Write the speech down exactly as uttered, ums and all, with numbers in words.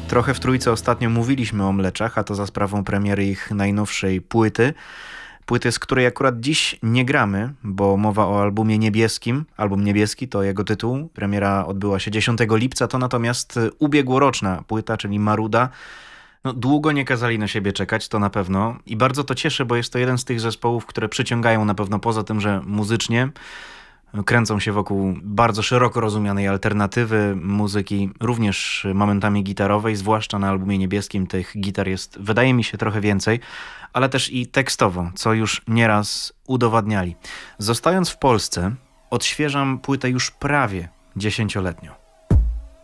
Trochę w Trójce ostatnio mówiliśmy o Mleczach, a to za sprawą premiery ich najnowszej płyty. Płyty, z której akurat dziś nie gramy, bo mowa o albumie niebieskim. Album niebieski to jego tytuł. Premiera odbyła się dziesiątego lipca, to natomiast ubiegłoroczna płyta, czyli Maruda. No, długo nie kazali na siebie czekać, to na pewno. I bardzo to cieszy, bo jest to jeden z tych zespołów, które przyciągają na pewno poza tym, że muzycznie kręcą się wokół bardzo szeroko rozumianej alternatywy, muzyki również momentami gitarowej, zwłaszcza na albumie niebieskim tych gitar jest, wydaje mi się, trochę więcej, ale też i tekstowo, co już nieraz udowadniali. Zostając w Polsce, odświeżam płytę już prawie dziesięcioletnią.